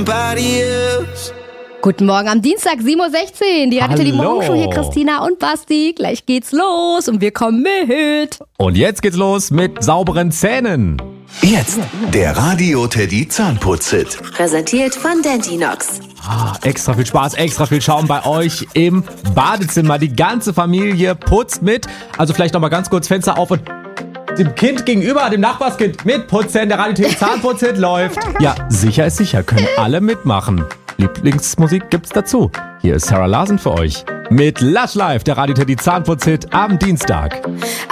somebody else. Guten Morgen am Dienstag, 7:16 Uhr. Die Radio die Morgenshow hier, Christina und Basti. Gleich geht's los und wir kommen mit. Und jetzt geht's los mit sauberen Zähnen. Jetzt der Radio Teddy Zahnputz-Hit. Präsentiert von Dentinox. Extra viel Spaß, extra viel Schaum bei euch im Badezimmer. Die ganze Familie putzt mit. Also vielleicht nochmal ganz kurz Fenster auf und dem Kind gegenüber, dem Nachbarskind, mitputzen. Der Radio Teddy Zahnputz-Hit läuft. Ja, sicher ist sicher, können alle mitmachen. Lieblingsmusik gibt's dazu. Hier ist Sarah Larsen für euch mit Lush Life, der Radio Teddy Zahnputz-Hit am Dienstag.